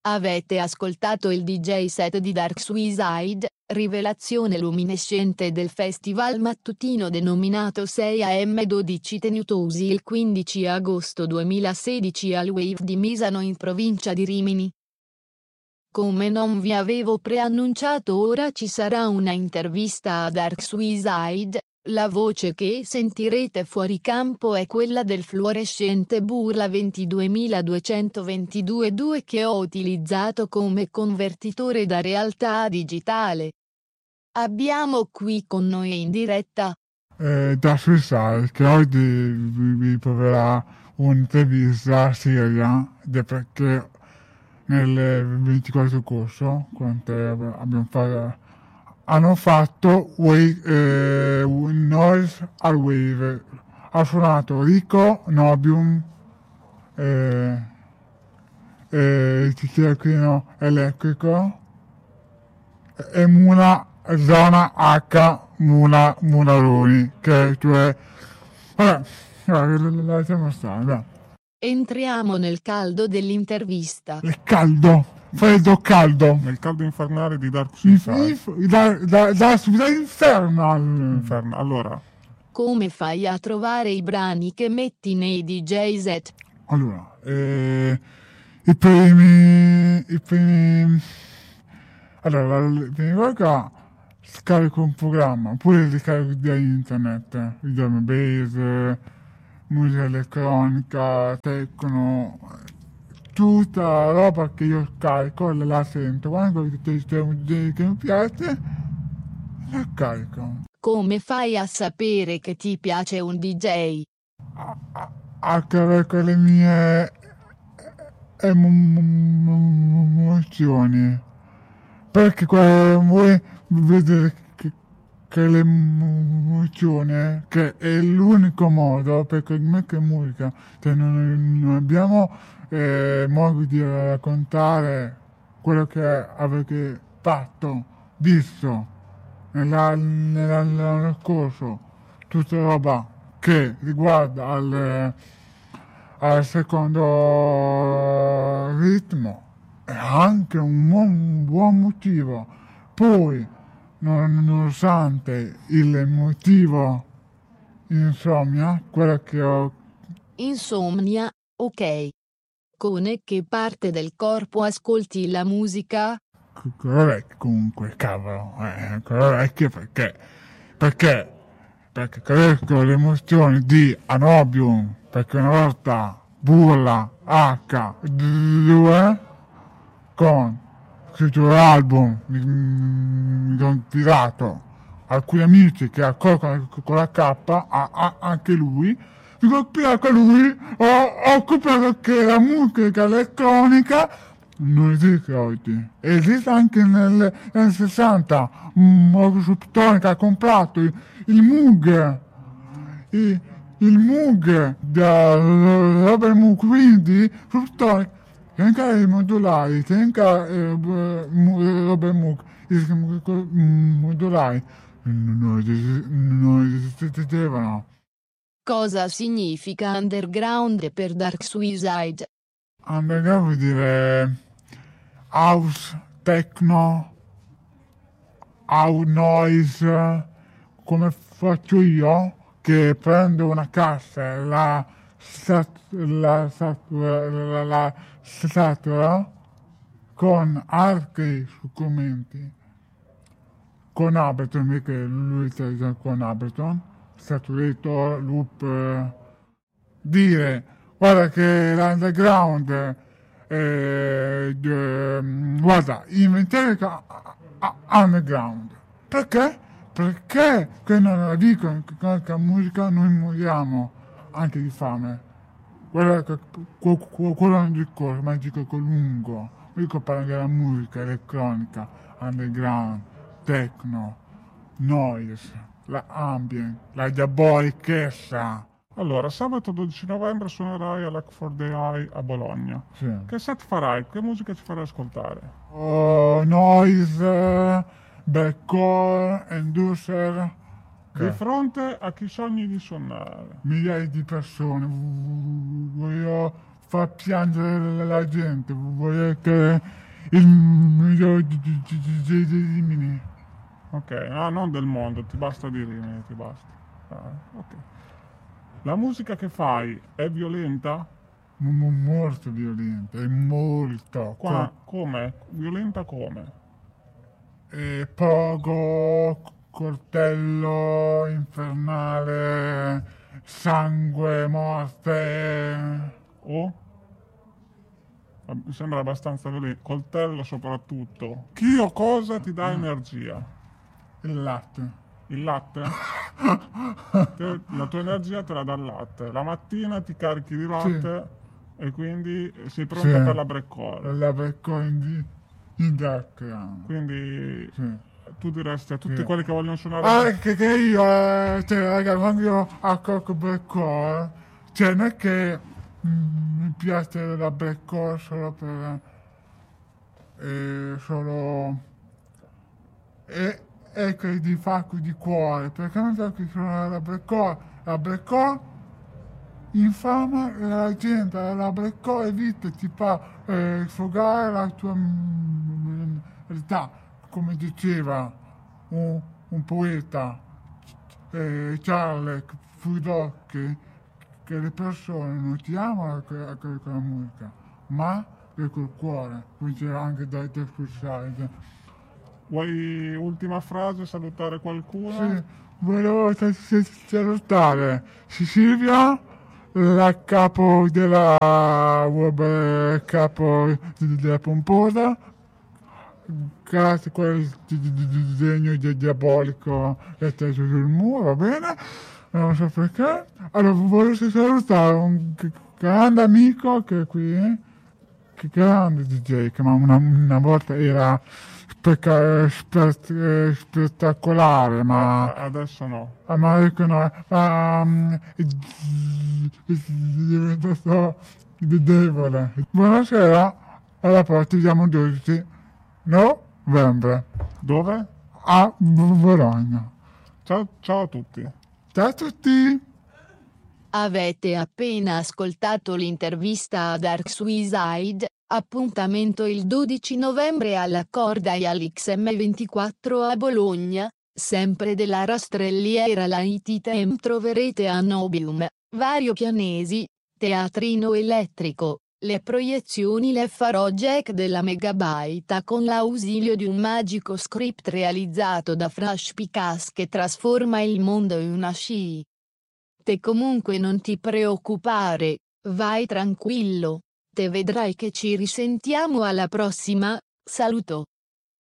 Avete ascoltato il DJ set di Dark Suicide, rivelazione luminescente del festival mattutino denominato 6am12 tenutosi il 15 agosto 2016 al Wave di Misano in provincia di Rimini. Come non vi avevo preannunciato, ora ci sarà una intervista a Dark Suicide. La voce che sentirete fuori campo è quella del fluorescente Burla 22222 che ho utilizzato come convertitore da realtà a digitale. Abbiamo qui con noi in diretta Dark Suicide, che oggi vi proverà un'intervista seria, perché nel 24 corso, quando hanno fatto Noise al Wave. Ha suonato Rico, Nobium, Cicchino Elettrico e Muna Zona H Munaroni, che cioè vabbè, lasciamo stare, dai. Entriamo nel caldo dell'intervista. Il caldo, freddo caldo. Nel caldo infernale di Dark Suicide. Da Infernal. Allora, Come fai a trovare i brani che metti nei DJ set? Allora, i primi allora, la prima volta scarico un programma, oppure li carico da internet, il drum and bass, musica elettronica, techno, tutta la roba che io scarico la sento, quando c'è un DJ che mi piace, la carico. Come fai a sapere che ti piace un DJ? Attraverso le mie emozioni, perché voi vedete che l'emozione, che è l'unico modo, perché non è che musica, cioè non abbiamo modo di raccontare quello che avete fatto, visto nell'anno scorso, tutta roba che riguarda al secondo ritmo, è anche un buon motivo. Poi, nonostante il motivo insomnia, quello che ho... Insomnia, ok. Con che parte del corpo ascolti la musica? Con le orecchie comunque, cavolo, con le orecchie perché capisco le emozioni di Anobium, perché una volta Burla H2 con scritto l'album, mi sono tirato alcuni amici che accolgono con la K, anche lui, mi sono tirato a lui, ho scoperto che la musica elettronica non esiste oggi, esiste anche nel 60, Subtonica ha comprato il Moog, il Moog da Robert Moog, quindi Subtonica, c'è anche i modulari, c'è anche Robert Moog, i modulari non esistevano. Cosa significa underground per Dark Suicide? Underground vuol dire house, techno, house noise, come faccio io, che prendo una cassa, la satura con altri strumenti, con Ableton, perché lui sta con Ableton, saturator, loop, dire guarda che l'underground guarda, inventare underground. Perché? Perché che non la dicono che con la musica noi moriamo anche di fame. Quello è un discorso, ma dico lungo. Dico parlo della musica elettronica, underground, techno, noise, la ambient, la diabolichezza. allora, sabato 12 novembre suonerai all'Hack for the Eye a Bologna. Sì. Che set farai? Che musica ci farai ascoltare? Noise, blackcore, inducer. Di fronte a chi sogni di suonare? Migliaia di persone. Voglio fa piangere la gente, vuole che il miglior di Rimini. Ok, non del mondo, ti basta di Rimini, ti basta. Ok. La musica che fai è violenta? Molto violenta, è molto. Come? Violenta come? Pogo, coltello infernale, sangue, morte. Oh? Mi sembra abbastanza violento. Coltello soprattutto. Chi o cosa ti dà energia? Il latte. Il latte? La tua energia te la dà il latte. La mattina ti carichi di latte e quindi sei pronta per la break-call. La break-call in background. Quindi tu diresti a tutti quelli che vogliono suonare... Anche che io, raga, quando io accorgo break-call, non è che mi piace la break-call solo per... è che di fatto di cuore, perché non so che suonare la break-call infama la gente, la break-call è vita, ti fa sfogare la tua realtà, come diceva un poeta, Charles Fudocchi, che le persone non ti amano con la musica, ma col cuore, come c'era anche da Suicide. Vuoi ultima frase, salutare qualcuno? Sì, volevo salutare Silvia, la capo della web, capo della pomposa, grazie a quel disegno diabolico che c'è sul muro, va bene? Non so perché. Allora, volevo salutare un grande amico che è qui, che grande DJ, che una volta era spettacolare, ma adesso no. Ma ecco no, è diventato debole. Buonasera, alla prossima, ci vediamo il 12 novembre. Dove? A Bologna. Ciao a tutti. Ciao a tutti. Avete appena ascoltato l'intervista a Dark Suicide, appuntamento il 12 novembre alla Cordial XM24 a Bologna, sempre della Rastrelliera Laitytem troverete a Nobium, Vario Pianesi, teatrino elettrico, le proiezioni le farò Jack della Megabyte con l'ausilio di un magico script realizzato da Fresh Picas che trasforma il mondo in una sci. Te comunque non ti preoccupare, vai tranquillo, te vedrai che ci risentiamo alla prossima, saluto.